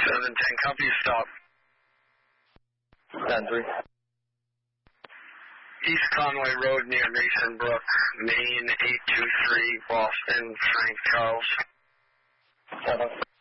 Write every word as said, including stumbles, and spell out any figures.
seven ten, copy, stop. ten three. East Conway Road near Mason Brook, Maine, eight two three, Boston, Frank Charles. seven.